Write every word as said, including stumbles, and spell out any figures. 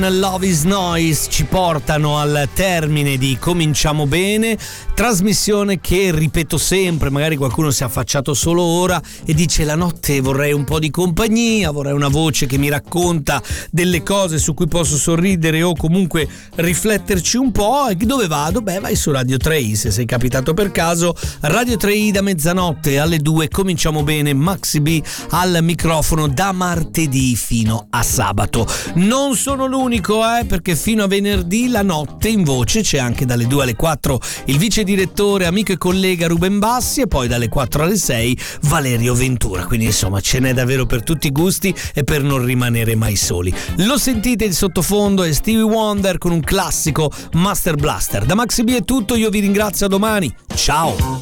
Love is Noise ci portano al termine di Cominciamo Bene, trasmissione che ripeto sempre, magari qualcuno si è affacciato solo ora e dice la notte vorrei un po' di compagnia, vorrei una voce che mi racconta delle cose su cui posso sorridere o comunque rifletterci un po'. E dove vado? Beh, vai su Radio tre i, se sei capitato per caso. Radio tre i da mezzanotte alle due, Cominciamo Bene, Maxi B al microfono da martedì fino a sabato. Non sono l'unico Eh, perché fino a venerdì la notte in voce c'è anche dalle due alle quattro il vice direttore, amico e collega Ruben Bassi, e poi dalle quattro alle sei Valerio Ventura. Quindi insomma ce n'è davvero per tutti i gusti e per non rimanere mai soli. Lo sentite in sottofondo, è Stevie Wonder con un classico, Master Blaster. Da Maxi B è tutto, io vi ringrazio, a domani, ciao.